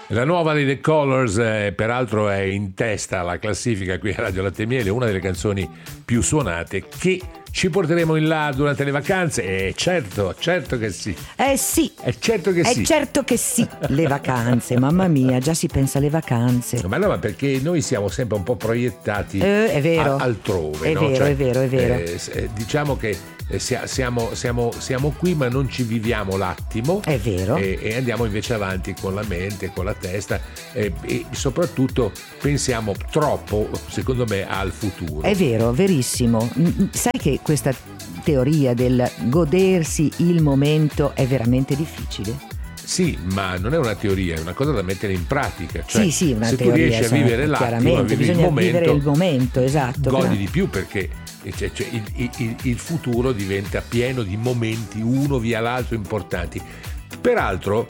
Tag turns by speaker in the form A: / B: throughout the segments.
A: La nuova dei The Colors, peraltro, è in testa alla classifica qui a Radio Latte e Miele, una delle canzoni più suonate che ci porteremo in là durante le vacanze. Certo che sì.
B: Sì.
A: Certo che sì.
B: Certo che sì. Le vacanze, mamma mia, già si pensa alle vacanze.
A: Ma no, ma perché noi siamo sempre un po' proiettati
B: è vero.
A: Altrove,
B: è
A: no?
B: Vero,
A: cioè,
B: è vero.
A: Diciamo che siamo qui, ma non ci viviamo l'attimo.
B: È vero.
A: E andiamo invece avanti con la mente, con la testa, e soprattutto pensiamo troppo, secondo me, al futuro.
B: È vero, verissimo. Sai che questa teoria del godersi il momento è veramente difficile?
A: Sì, ma non è una teoria, è una cosa da mettere in pratica. Cioè,
B: sì, una
A: se
B: teoria,
A: tu riesci a vivere l'attimo, a
B: bisogna vivere il momento, esatto.
A: Godi di più, perché il futuro diventa pieno di momenti uno via l'altro importanti. Peraltro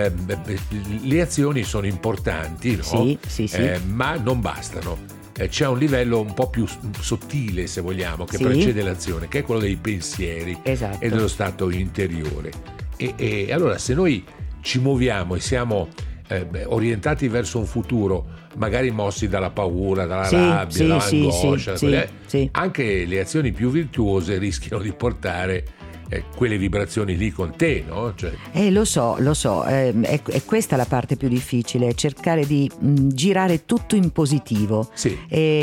A: le azioni sono importanti, no?
B: Sì.
A: Ma non bastano. C'è un livello un po' più sottile, se vogliamo, che precede l'azione, che è quello dei pensieri,
B: esatto,
A: e dello stato interiore. E allora, se noi ci muoviamo e siamo orientati verso un futuro, magari mossi dalla paura, dalla rabbia, dall'angoscia, anche le azioni più virtuose rischiano di portare quelle vibrazioni lì con te, no?
B: Lo so, è questa la parte più difficile, cercare di girare tutto in positivo.
A: Sì.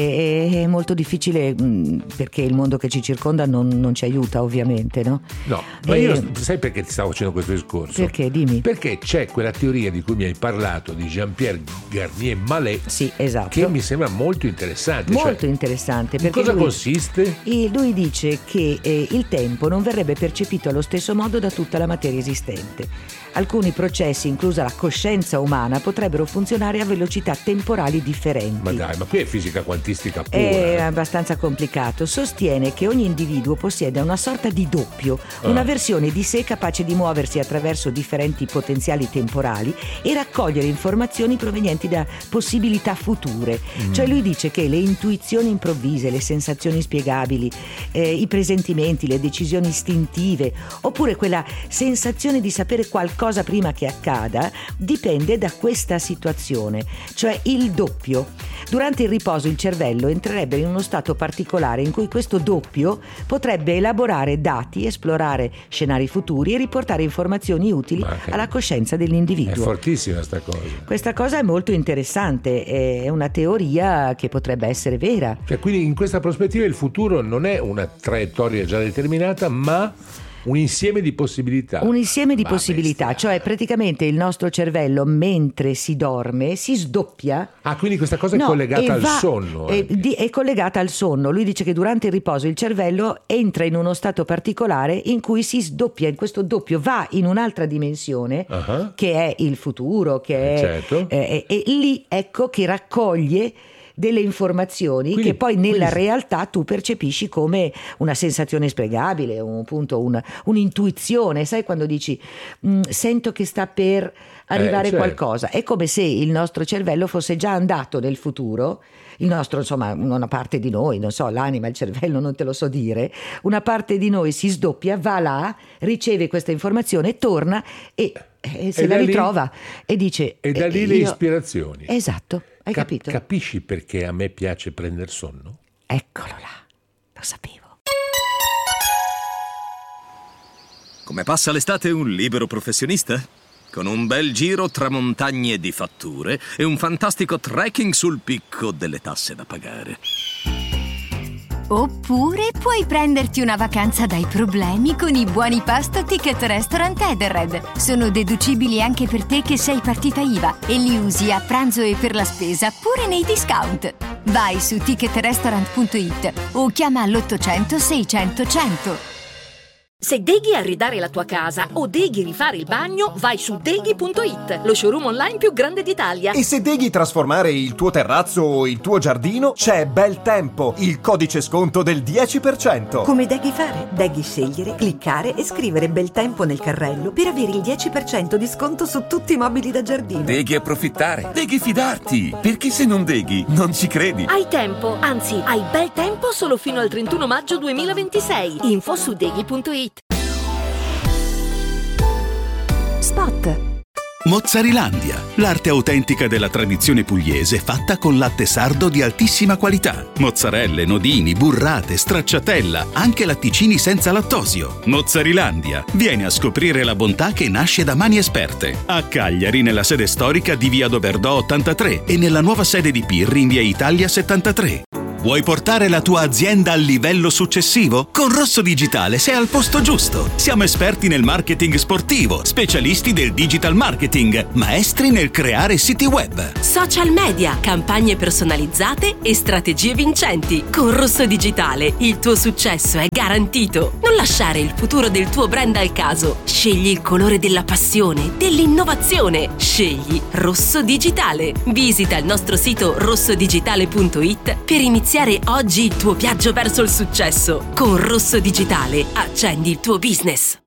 B: È molto difficile perché il mondo che ci circonda non ci aiuta, ovviamente, no?
A: No, ma io sai perché ti stavo facendo questo discorso?
B: Perché? Dimmi.
A: Perché c'è quella teoria di cui mi hai parlato, di Jean-Pierre Garnier Mallet,
B: sì, esatto,
A: che mi sembra molto interessante.
B: Molto interessante.
A: In cosa consiste?
B: Lui dice che il tempo non verrebbe percepito allo stesso modo da tutta la materia esistente. Alcuni processi, inclusa la coscienza umana, potrebbero funzionare a velocità temporali differenti.
A: Ma dai, ma qui è fisica quantistica pura.
B: È abbastanza complicato. Sostiene che ogni individuo possiede una sorta di doppio, una versione di sé capace di muoversi attraverso differenti potenziali temporali e raccogliere informazioni provenienti da possibilità future. Cioè lui dice che le intuizioni improvvise, le sensazioni inspiegabili, i presentimenti, le decisioni istintive, oppure quella sensazione di sapere qualcosa prima che accada, dipende da questa situazione, cioè il doppio. Durante il riposo il cervello entrerebbe in uno stato particolare in cui questo doppio potrebbe elaborare dati, esplorare scenari futuri e riportare informazioni utili alla coscienza dell'individuo.
A: È fortissima sta cosa.
B: Questa cosa è molto interessante, è una teoria che potrebbe essere vera.
A: Cioè, quindi in questa prospettiva il futuro non è una traiettoria già determinata, ma un insieme di possibilità.
B: Un insieme di possibilità, cioè praticamente il nostro cervello mentre si dorme si sdoppia.
A: Quindi questa cosa è collegata al sonno.
B: È collegata al sonno. Lui dice che durante il riposo il cervello entra in uno stato particolare in cui si sdoppia, in questo doppio va in un'altra dimensione che è il futuro, che è
A: certo.
B: E lì ecco che raccoglie delle informazioni che poi nella realtà tu percepisci come una sensazione spiegabile, un'intuizione. Sai quando dici sento che sta per arrivare qualcosa? È come se il nostro cervello fosse già andato nel futuro. Il nostro, insomma, una parte di noi, non so, l'anima, il cervello, non te lo so dire, una parte di noi si sdoppia, va là, riceve questa informazione, torna e se la ritrova e dice...
A: E da lì le ispirazioni.
B: Esatto, hai capito?
A: Capisci perché a me piace prendere sonno?
B: Eccolo là, lo sapevo.
C: Come passa l'estate un libero professionista? Con un bel giro tra montagne di fatture e un fantastico trekking sul picco delle tasse da pagare.
D: Oppure puoi prenderti una vacanza dai problemi con i buoni pasto Ticket Restaurant Edenred. Sono deducibili anche per te che sei partita IVA e li usi a pranzo e per la spesa pure nei discount. Vai su ticketrestaurant.it o chiama l'800 600 100.
E: Se deghi arredare la tua casa o deghi rifare il bagno, vai su deghi.it, lo showroom online più grande d'Italia.
F: E se deghi trasformare il tuo terrazzo o il tuo giardino, c'è Bel Tempo, il codice sconto del 10%.
G: Come deghi fare? Deghi scegliere, cliccare e scrivere Bel Tempo nel carrello per avere il 10% di sconto su tutti i mobili da giardino.
H: Deghi approfittare, deghi fidarti, perché se non deghi non ci credi.
E: Hai tempo, anzi hai bel tempo solo fino al 31 maggio 2026. Info su deghi.it.
D: Spot.
I: Mozzarilandia, l'arte autentica della tradizione pugliese fatta con latte sardo di altissima qualità. Mozzarelle, nodini, burrate, stracciatella, anche latticini senza lattosio. Mozzarilandia, vieni a scoprire la bontà che nasce da mani esperte. A Cagliari, nella sede storica di Via Doberdò 83 e nella nuova sede di Pirri in Via Italia 73. Vuoi portare la tua azienda al livello successivo? Con Rosso Digitale sei al posto giusto. Siamo esperti nel marketing sportivo, specialisti del digital marketing, maestri nel creare siti web,
J: social media, campagne personalizzate e strategie vincenti. Con Rosso Digitale il tuo successo è garantito. Non lasciare il futuro del tuo brand al caso. Scegli il colore della passione, dell'innovazione. Scegli Rosso Digitale. Visita il nostro sito rossodigital.it per iniziare oggi il tuo viaggio verso il successo. Con Rosso Digitale accendi il tuo business.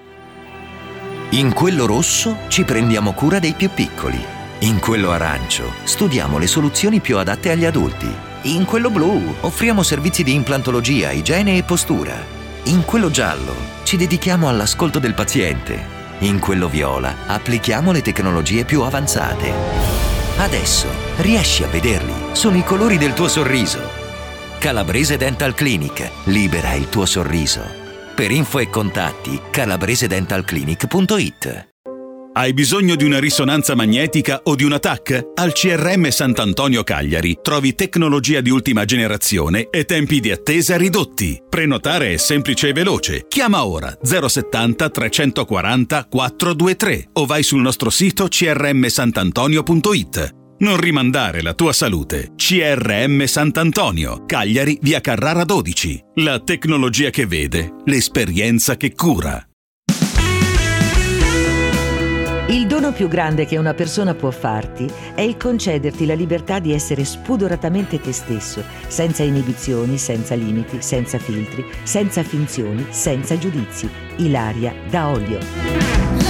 K: In quello rosso ci prendiamo cura dei più piccoli. In quello arancio studiamo le soluzioni più adatte agli adulti. In quello blu offriamo servizi di implantologia, igiene e postura. In quello giallo ci dedichiamo all'ascolto del paziente. In quello viola applichiamo le tecnologie più avanzate. Adesso riesci a vederli. Sono i colori del tuo sorriso. Calabrese Dental Clinic. Libera il tuo sorriso. Per info e contatti calabresedentalclinic.it.
I: Hai bisogno di una risonanza magnetica o di una TAC? Al CRM Sant'Antonio Cagliari trovi tecnologia di ultima generazione e tempi di attesa ridotti. Prenotare è semplice e veloce. Chiama ora 070 340 423 o vai sul nostro sito crmsantantonio.it. Non rimandare la tua salute. CRM Sant'Antonio, Cagliari, via Carrara 12. La tecnologia che vede, l'esperienza che cura.
B: Il dono più grande che una persona può farti è il concederti la libertà di essere spudoratamente te stesso, senza inibizioni, senza limiti, senza filtri, senza finzioni, senza giudizi. Ilaria da Olio.